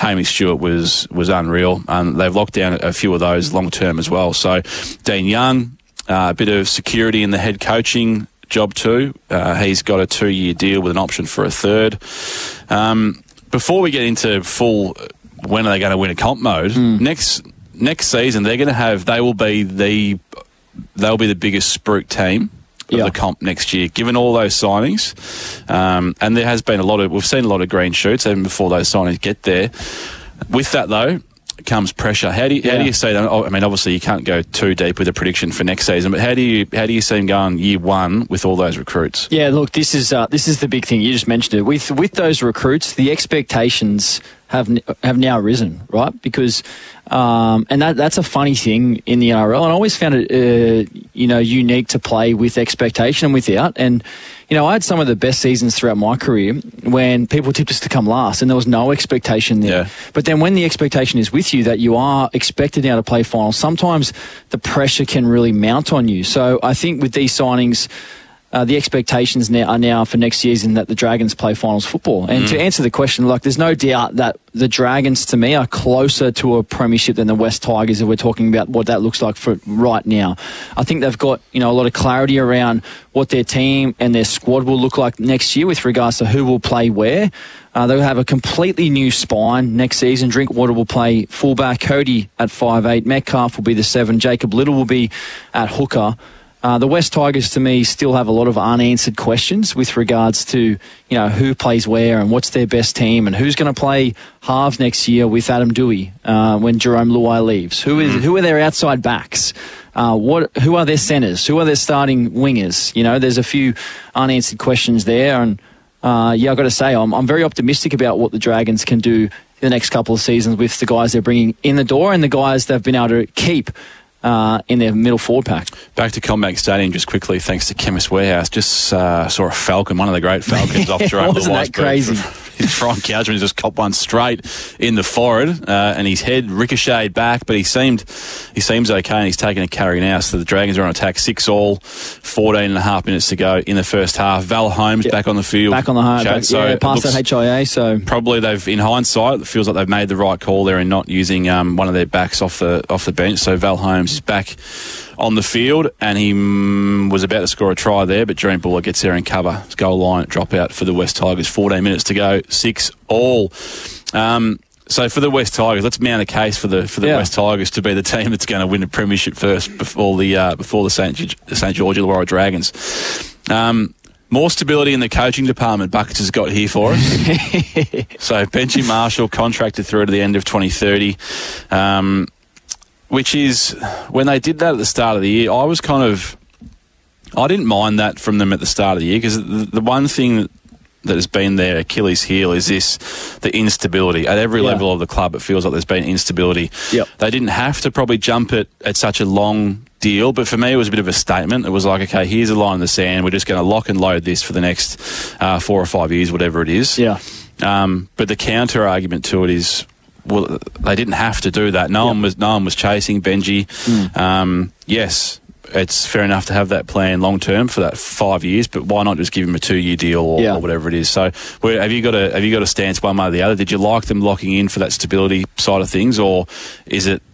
Hamish Stewart was unreal. They've locked down a few of those long term as well. So Dean Young, a bit of security in the head coaching job too. He's got a 2-year deal with an option for a third. Before we get into full, when are they going to win a comp mode? Next season, they will be the biggest Spruik team of the comp next year, given all those signings. And there has been we've seen a lot of green shoots even before those signings get there. With that though, comes pressure. How do you see that? I mean, obviously you can't go too deep with a prediction for next season, but how do you see them going year one with all those recruits? Yeah, look, this is the big thing. You just mentioned it. With those recruits, the expectations have now risen, right? Because and that's a funny thing in the NRL. And I always found it unique to play with expectation and without. And I had some of the best seasons throughout my career when people tipped us to come last and there was no expectation there. Yeah. But then when the expectation is with you that you are expected now to play finals, sometimes the pressure can really mount on you. So I think with these signings, the expectations are now for next season that the Dragons play finals football. And to answer the question, there's no doubt that the Dragons, to me, are closer to a premiership than the West Tigers if we're talking about what that looks like for right now. I think they've got a lot of clarity around what their team and their squad will look like next year with regards to who will play where. They'll have a completely new spine next season. Drinkwater will play fullback, Cody at 5'8", Metcalf will be the 7, Jacob Little will be at hooker. The West Tigers, to me, still have a lot of unanswered questions with regards to, who plays where and what's their best team and who's going to play halves next year with Adam Dewey when Jerome Luai leaves. Who are their outside backs? Who are their centres? Who are their starting wingers? There's a few unanswered questions there. And, I've got to say, I'm very optimistic about what the Dragons can do the next couple of seasons with the guys they're bringing in the door and the guys they've been able to keep in their middle forward pack. Back to CommBank Stadium just quickly, thanks to Chemist Warehouse. Just saw a falcon, one of the great falcons off Jerome. Wasn't that crazy? Ryan Cowsman just copped one straight in the forehead, and his head ricocheted back, but he seems okay, and he's taking a carry now. So the Dragons are on attack, 6-all, 14.5 minutes to go in the first half. Val Holmes back on the field. Back on the home. Past that HIA. So probably in hindsight, it feels like they've made the right call there in not using one of their backs off the bench. So Val Holmes is back on the field, and he was about to score a try there, but Dream Buller gets there and cover. Goal line dropout for the West Tigers. 14 minutes to go, 6-all. So for the West Tigers, let's mount a case for the West Tigers to be the team that's going to win the premiership first before the St George Illawarra Dragons. More stability in the coaching department Buckets has got here for us. So Benji Marshall contracted through to the end of 2030. Which is, when they did that at the start of the year, I didn't mind that from them at the start of the year, because the one thing that has been their Achilles heel is the instability. At every level of the club, it feels like there's been instability. Yep. They didn't have to probably jump it at such a long deal, but for me it was a bit of a statement. It was like, okay, here's a line in the sand. We're just going to lock and load this for the next 4 or 5 years, whatever it is. Yeah. But the counter argument to it is, well, they didn't have to do that. No one was chasing Benji. Yes, it's fair enough to have that plan long term for that 5 years, but why not just give him a 2-year deal or whatever it is? So, have you got a stance one way or the other? Did you like them locking in for that stability side of things, or is it